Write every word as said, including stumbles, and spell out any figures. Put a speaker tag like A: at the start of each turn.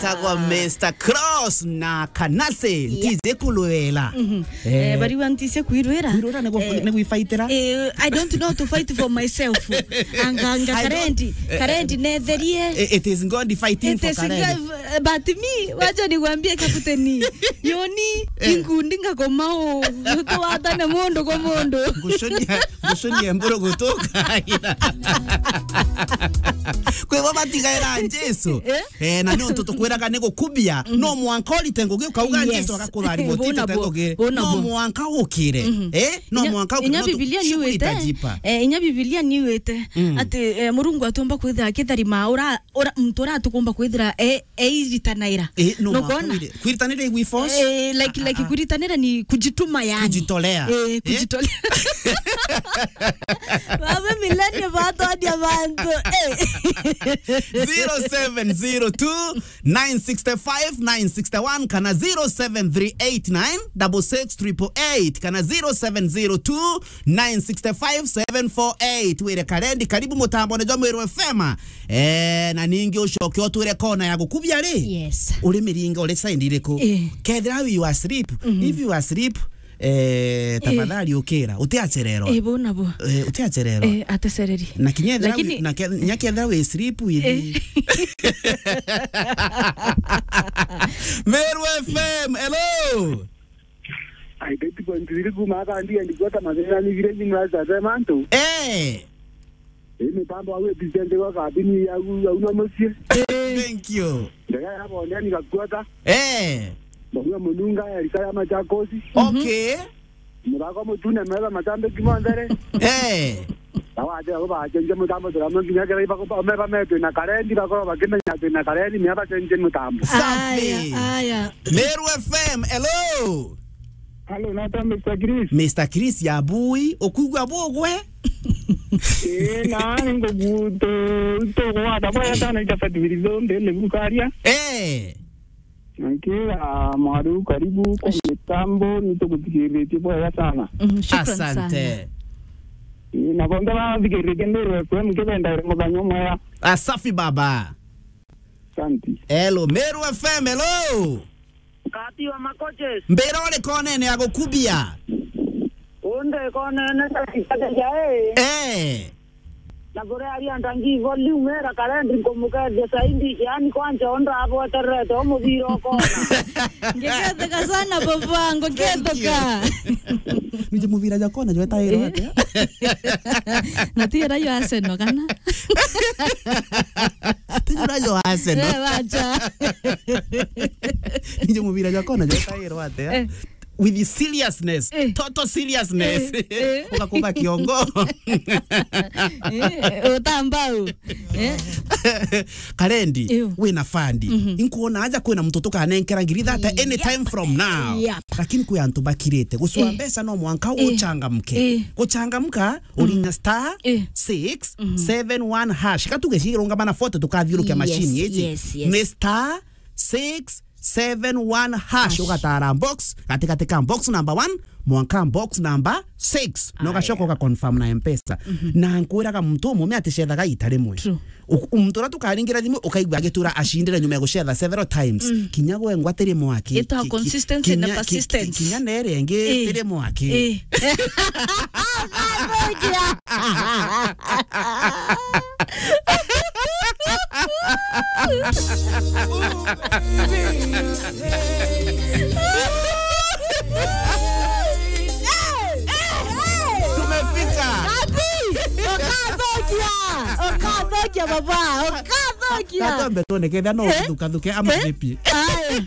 A: Etagwa Mister Cross na Kanase ntize kuluela.
B: Eh bari wantise kuiruera.
A: Kuiruera nego nego ifaitera.
B: Eh I don't know to fight for myself. Anga anga karenti karenti netherie.
A: It is God fighting for karenti.
B: But me wacha nikwambie kaputeni. Yoni ingundinga komao to atana mondo kwa mondo.
A: Gushonia gushonia mboro gotoka. Kwe baba tigaira njeso. Eh na nyo toto kwera kanego kubia no mwankoli tengo ge kauga njeso akakulari botita tengo ge no mwanka ukire eh no mwanka ukire.
B: Inya Biblia niwete. Eh inya Biblia niwete ati Murungu atomba kwithira kitharima ora ora mtora tukomba kwithira eh eiritanira.
A: No kona kwiritanira igwi force.
B: Eh like like kwiritanira ni kujituma yani.
A: Kujitolea.
B: Eh kujitolea. Baba milenia bato hadi abantu eh
A: zero seven zero two nine six five nine six one kana zero seven three eight nine six six triple eight kana zero seven zero two nine six five seven four eight wire karendi karibu mutambo nejo Mweru F M eh na ningi ushoke otwire kona ya gukubya ri
B: yes
A: uri miringa uri side iriko kedra you asleep if you asleep eh tafadhali ukira utiacherero
B: eh bona bo
A: eh utiacherero
B: eh atesereri
A: na kinyedra na nyakedra we sleep with Mweru F M hello
C: ai deti kwandiri kuma kandi andikota mazera ni vile mwaza zemanto
A: eh
C: ene pambo awe bizende kwa kabini ya una mosie
A: thank you
C: ndaya hapo ndani kakwata
A: eh
C: Mwa mununga ya risaya machakosi.
A: Okay.
C: Murako mutune mera matambe kimondere.
A: Eh.
C: Tawa aje abo ba chenje mutambo drama kinya kare bako ba mera meto na karendi bako ba kinna nyate na karendi me ba chenje mutambo.
A: Safi.
B: Aya.
A: Mweru F M hello.
C: Hello nata Mister Chris.
A: Mister Chris ya bui okugwa bogwe.
C: Eh na ngo buto to kwa da ba ta na itafati vilizo mbele bukaria.
A: Eh.
C: Nkia maru karibu kwa mitambo nitokutikirete bora sana.
A: Asante.
C: Na bonda ba vikirete ndero kwa mkebenda muganyoma ya.
A: Asafi baba.
C: Asante.
A: Hello Mweru F M hello.
D: Kati wa makoches.
A: Mbero ole kone ne agokubia.
D: Onde kone ne takisaka jae.
A: Eh.
D: Na gore ari andangi volume era kalendri komuka de saindi yani kwanza onda hapo terreto mubiro kona.
B: Ngeketeka sana baba ngoketoka.
A: Nije muvira jakona jo tairo ate.
B: Na tira yo aseno kana.
A: Tira yo aseno.
B: Eh bacha.
A: Nije muvira jakona jo tairo ate. With the seriousness, eh. Total seriousness. Ukakuka kiongo.
B: Eh, utambao. Eh.
A: Karendi, we na fandi. Mm -hmm. Inkuona aja kwena mtoto kanenkera ngirida hata any yep. time from now.
B: Yep.
A: Lakini kuya antubakirete. Guswa mbesa no mwanka uchangamke. Eh. Kuchangamka ulinya star eh. six seven one hash. Katugeshironga bana foto tukadhiru kya machine yeti.
B: Yes, yes.
A: Ne star six seven one hash ukatara box katika tika box number one mwanka box number six noka shoko ka confirm na mpesa mm -hmm. na nkura ka mtu mume ateshedha ka itare mwe umtora tukaringira thimu ukaigwa getura ashindira nyuma ya gushedha several times mm. kinyago engwa tere mwaki
B: ito consistency kinya, na persistence
A: ki, kinya nere nge eh. tere mwaki eh. Tumefika.
B: Okadokia. Okadokia baba. Okadokia.
A: Tatombe tone kedha no duka duke ama vipi.